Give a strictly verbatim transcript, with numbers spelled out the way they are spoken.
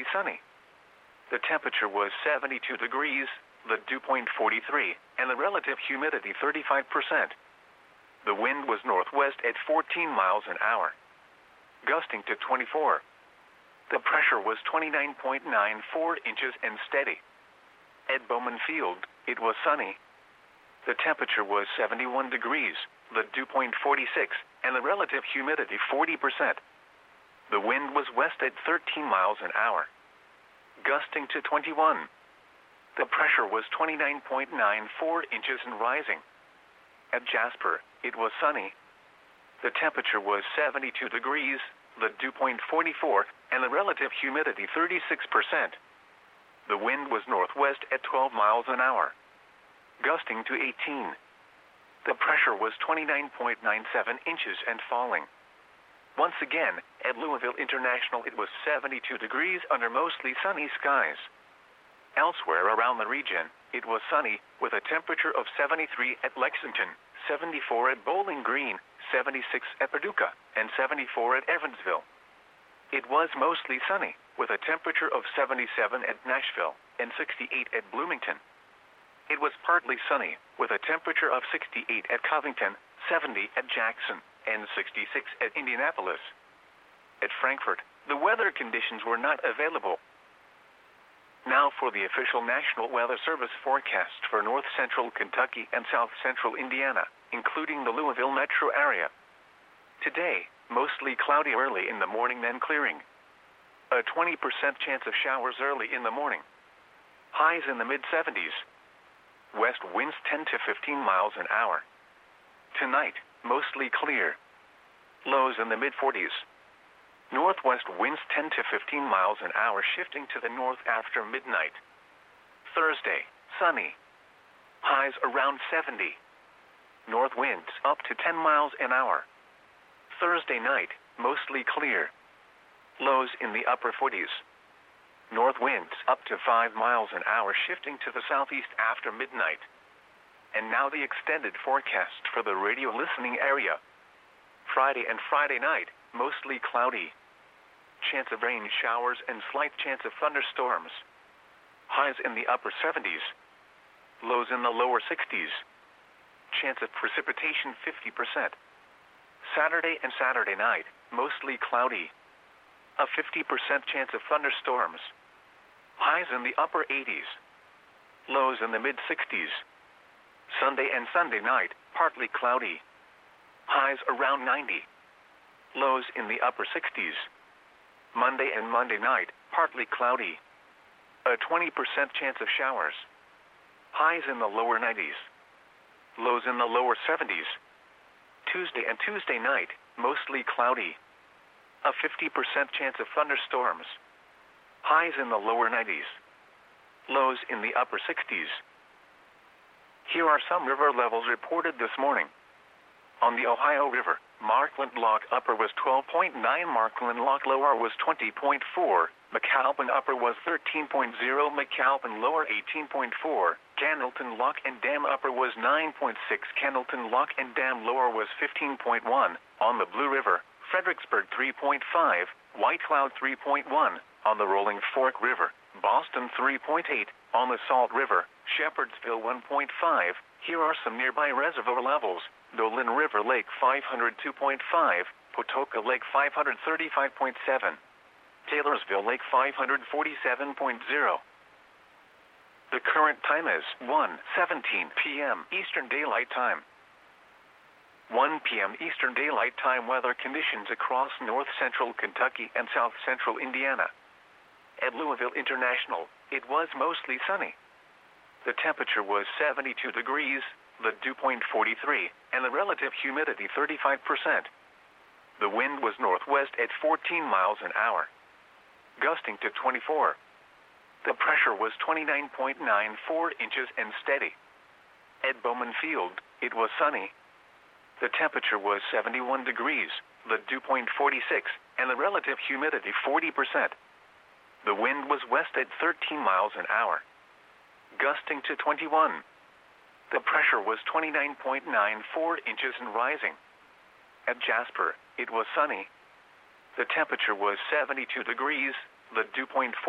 sunny. The temperature was seventy-two degrees, the dew point forty-three, and the relative humidity thirty-five percent. The wind was northwest at fourteen miles an hour, gusting to twenty-four. The pressure was twenty-nine point nine four inches and steady. At Bowman Field, it was sunny. The temperature was seventy-one degrees, the dew point forty-six, and the relative humidity forty percent. The wind was west at thirteen miles an hour, gusting to twenty-one. The pressure was twenty-nine point nine four inches and rising. At Jasper, it was sunny. The temperature was seventy-two degrees, the dew point forty-four, and the relative humidity thirty-six percent. The wind was northwest at twelve miles an hour, gusting to eighteen. The pressure was twenty-nine point nine seven inches and falling. Once again, at Louisville International it was seventy-two degrees under mostly sunny skies. Elsewhere around the region, it was sunny, with a temperature of seventy-three at Lexington, seventy-four at Bowling Green, seventy-six at Paducah, and seventy-four at Evansville. It was mostly sunny, with a temperature of seventy-seven at Nashville, and sixty-eight at Bloomington. It was partly sunny, with a temperature of sixty-eight at Covington, seventy at Jackson, and sixty-six at Indianapolis. At Frankfort, the weather conditions were not available. Now for the official National Weather Service forecast for north central Kentucky and south central Indiana, including the Louisville metro area. Today, mostly cloudy early in the morning, then clearing. A twenty percent chance of showers early in the morning. Highs in the mid seventies. West winds ten to fifteen miles an hour. Tonight, mostly clear. Lows in the mid forties. Northwest winds ten to fifteen miles an hour, shifting to the north after midnight. Thursday, sunny. Highs around seventy. North winds up to ten miles an hour. Thursday night, mostly clear. Lows in the upper forties. North winds up to five miles an hour, shifting to the southeast after midnight. And now the extended forecast for the radio listening area. Friday and Friday night, mostly cloudy. Chance of rain showers and slight chance of thunderstorms. Highs in the upper seventies. Lows in the lower sixties. Chance of precipitation fifty percent. Saturday and Saturday night, mostly cloudy. A fifty percent chance of thunderstorms. Highs in the upper eighties. Lows in the mid sixties. Sunday and Sunday night, partly cloudy. Highs around ninety. Lows in the upper sixties. Monday and Monday night, partly cloudy. A twenty percent chance of showers. Highs in the lower nineties. Lows in the lower seventies. Tuesday and Tuesday night, mostly cloudy. A fifty percent chance of thunderstorms. Highs in the lower nineties. Lows in the upper sixties. Here are some river levels reported this morning. On the Ohio River, Markland Lock Upper was twelve point nine, Markland Lock Lower was twenty point four, McAlpin Upper was thirteen point zero, McAlpin Lower eighteen point four, Candleton Lock and Dam Upper was nine point six, Candleton Lock and Dam Lower was fifteen point one. On the Blue River, Fredericksburg three point five, White Cloud three point one. On the Rolling Fork River, Boston three point eight. On the Salt River, Shepherdsville one point five. Here are some nearby reservoir levels. Dolan River Lake five hundred two point five, Potoka Lake five hundred thirty-five point seven, Taylorsville Lake five hundred forty-seven point zero. The current time is one seventeen p m Eastern Daylight Time. one p m Eastern Daylight Time weather conditions across north central Kentucky and south central Indiana. At Louisville International, it was mostly sunny. The temperature was seventy-two degrees, the dew point forty-three, and the relative humidity thirty-five percent. The wind was northwest at fourteen miles an hour, gusting to twenty-four. The pressure was twenty-nine point nine four inches and steady. At Bowman Field, it was sunny. The temperature was seventy-one degrees, the dew point forty-six, and the relative humidity forty percent. The wind was west at thirteen miles an hour, gusting to twenty-one. The pressure was twenty-nine point nine four inches and rising. At Jasper, it was sunny. The temperature was seventy-two degrees, the dew point